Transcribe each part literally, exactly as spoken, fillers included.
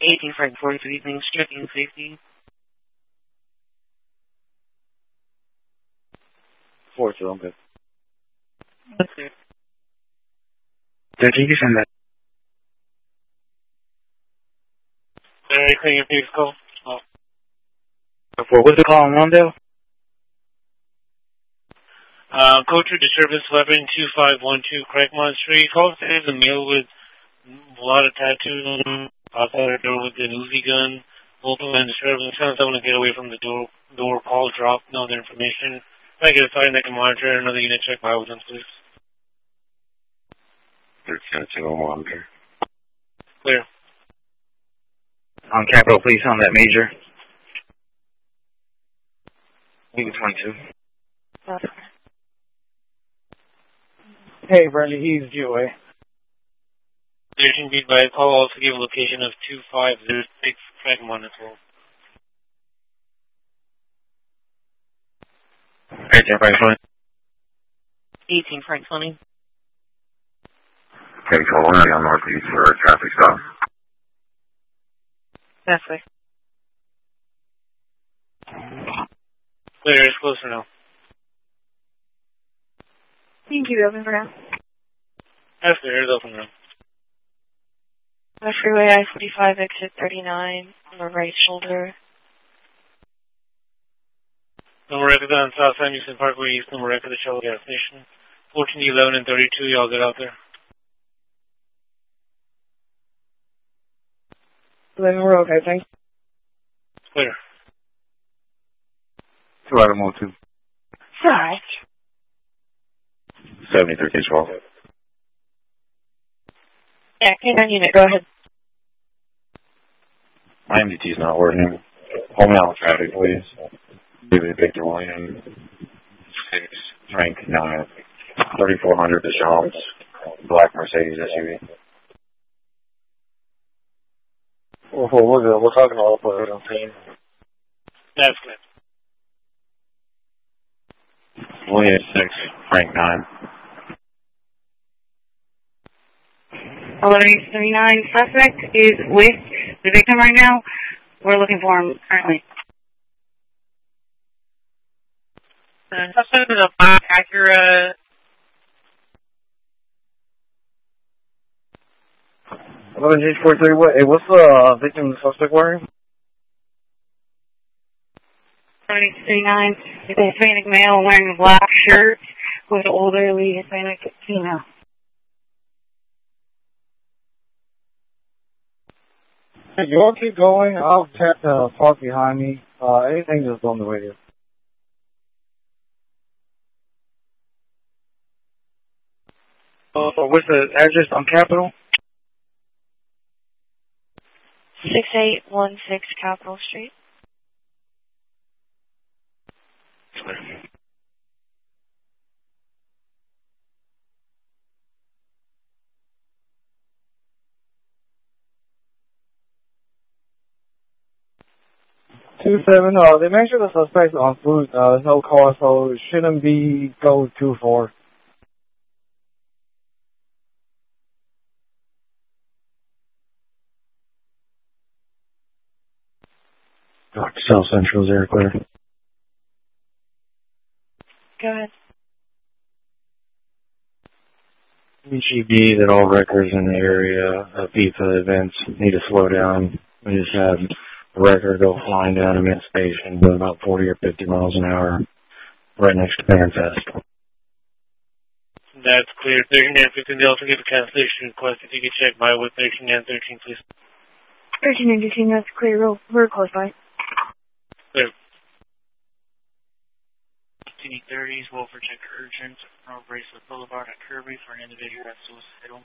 eighteen Frank forty-three, things checking safety. four two, I'm good. That's good. thirteen, you send that. Alright, can you please call? Oh. four, what's the call on Lawndale? Uh, go to disturbance weapon two five one two Craigmont Street. Call says a male with a lot of tattoos on him. Outside the door with an Uzi gun. Multiple and disturbance. Sounds like I want to get away from the door. Door call drop. No other information. If I get a sign that can monitor another unit, check my with them, please. thirteen two oh one, here. Clear. On Capitol, please, on that major. Eagle twenty-two. Okay. Hey, Brandy, he's G O A. Station beat by a call also give a location of two five zero six Craigmont as well. eighteen Frank twenty. eighteen Frank twenty. Okay, so we're on northeast for a traffic stop. That's way. Clear, it's closer now. Thank you, open for now. That's clear, it's open now. The freeway I forty-five, exit thirty-nine, on the right shoulder. Number record on South San Houston Parkway, East number record, the Shell gas station. fourteen eleven and thirty-two, y'all get out there. Then we're okay, thanks. Clear. Two out of one, two. Sorry. seventy-three K twelve. Yeah, canine unit, go ahead. My M D T is not working. Hold me out traffic, please. David Victor William. six Frank nine. thirty-four hundred Deschamps. Black Mercedes S U V. Oh, we're good. We're talking all about it on team. That's clear. William six Frank nine. eleven seventy-nine suspect is with the victim right now. We're looking for him currently. And suspect is a black Acura. eleven G forty-three, what, hey, what's the uh, victim and the suspect wearing? eleven seventy-nine is a Hispanic male wearing a black shirt with an elderly Hispanic female. Hey, you all keep going. I'll check the park behind me. Uh, anything just on the radio. Uh, what's the address on Capitol? six eight one six Capitol Street. Two seven. Uh, they make sure the suspect's on foot. Uh, there's no car, so it shouldn't be go too far. South Central is air clear. Go ahead. H E B that all records in the area of pizza events need to slow down. We just had a record go flying down a mid station at about forty or fifty miles an hour right next to Fanfest. That's clear. thirteen and fifteen, they also give a cancellation request. If you could check by with thirteen and thirteen, please. thirteen and fifteen, that's clear. We're, we're close by. Clear. Continue thirties, Wolford check urgent. North Bracelet Boulevard at Kirby for an individual that's suicidal.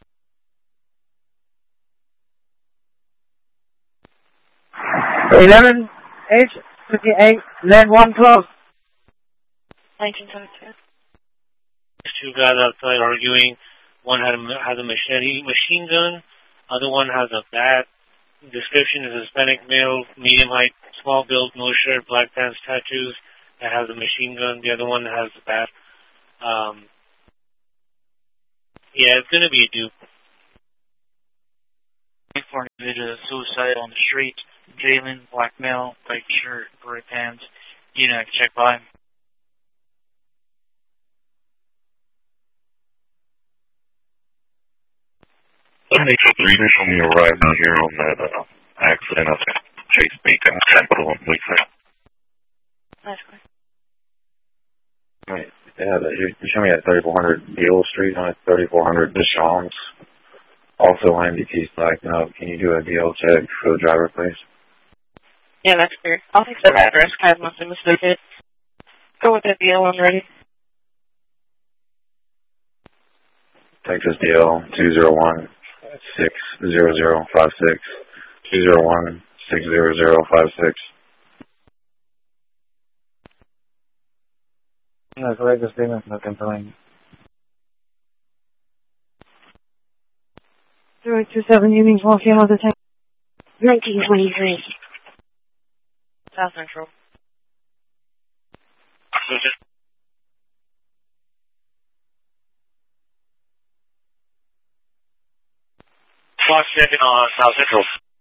eleven H fifty-eight, lead one close. nineteen seventy-two. Two guys outside arguing. One had a, has a machete, machine gun. Other one has a bat. Description is Hispanic male, medium height, small build, no shirt, black pants, tattoos. That has a machine gun. The other one has a bat. Um, yeah, it's gonna be a dupe. For an individual a suicide on the street. Jalen, black male, white shirt, gray pants. You know, check by. Sunday to three, show me a ride out here on that uh, accident of Chase Bacon, Capitol, and Lakeside. That's good. Right. Yeah, the, you show me at thirty-four hundred Beale Street on thirty-four hundred Deschamps. Also, I M D T's blacked out. Can you do a D L check for the driver, please? Yeah, that's clear. I'll fix that address. I must have mistaken it. Go with that D L when ready. Texas D L two zero one six zero zero five six two zero one six zero zero five six. No, correct the statement, no complaint. zero two seven Union one female detective. nineteen twenty-three. South Central. Clock checking on South Central.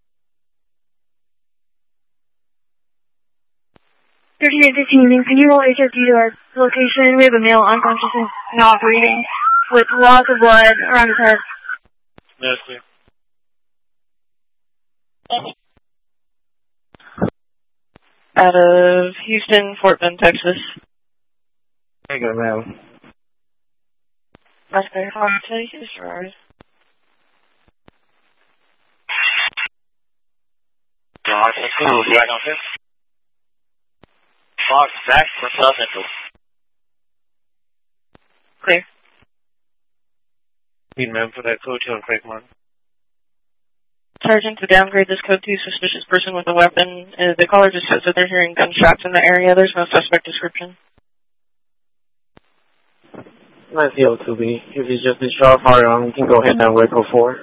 thirty-eight fifteen, can you roll H F D to our location? We have a male unconscious and not breathing with lots of blood around his head. That's clear. Out of Houston, Fort Bend, Texas. Hey, good man. That's clear. I'll take his drive. Fox, that's cool. Right on here. Fox, back for South Central. Clear. Need man for that code two on Craig Martin. Sergeant, to downgrade this code to suspicious person with a weapon. Uh, the caller just says that they're hearing gunshots in the area. There's no suspect description. Nice D L two B. If he's just discharged firearm, you can go ahead and downgrade code four.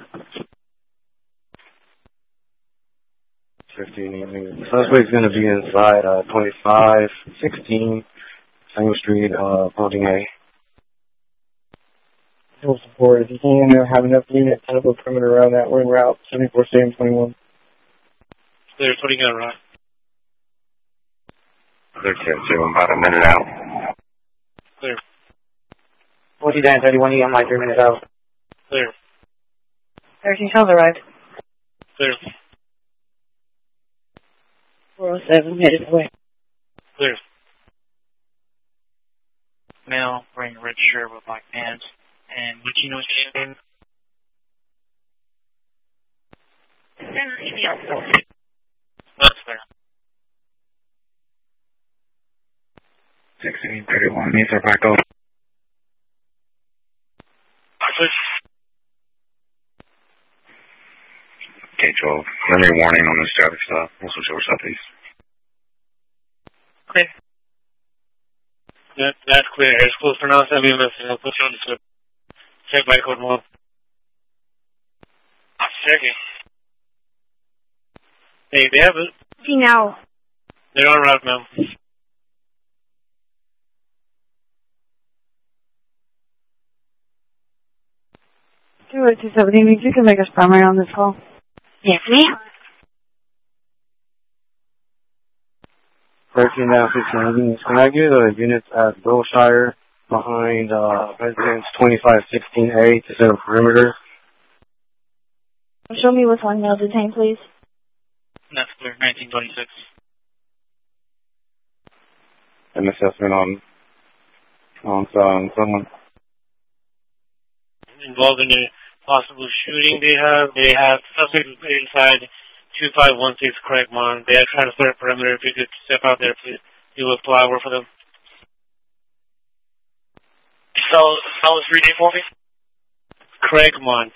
fifteen evening. Suspect's going to be inside uh, twenty-five sixteen Single Street, uh, Building A. Full support. If you can uh, have enough units set up a perimeter around that, we're in route seventy-four seven twenty-one. Clear, what do you got, Ron? Clear, ten two, I'm about a minute out. Clear. forty-nine thirty-one, you got my three minutes out. Clear. thirteen South arrived. Clear. four oh seven headed away. Clear. Male, wearing a red shirt with black pants. And what you know is name? That's fair. sixteen thirty-one. Needs our back up. K twelve. Preliminary warning on this traffic stop. We'll switch over southeast. Clear. That, that's clear. It's close for now. Send me a message. I'll put you on the slip. Check by code one. Checking. Hey, they have it. See now. They're on route now. two eight two seven, you can make us primary on this call. Yes, ma'am. thirteen down fifteen units. Can I get the units at Wilshire behind uh, residence twenty-five sixteen A to set a perimeter? Show me what's on male detained, please. That's clear, nineteen twenty-six. An assessment on on um, someone Involved in a possible shooting they have. They have suspects inside two five one six Craigmont. They are trying to start a perimeter. If you could step out there, please. You will fly over for them. Spell, spell the street name for me? Craigmont.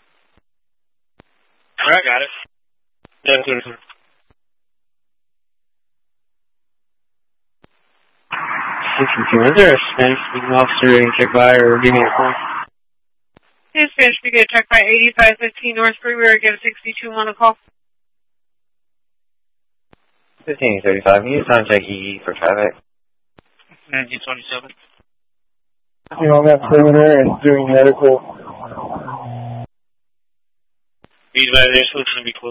I got it. Yes, sir, sir. Is there a Spanish-speaking officer you can check by or give me a call? Hey, Spanish, we get checked by eighty-five fifteen North Freeway, get a sixty-two on the call. fifteen thirty-five. Can you time check E E for traffic? nineteen twenty-seven. You know, on that perimeter and doing medical. These by there, so it's going to be close.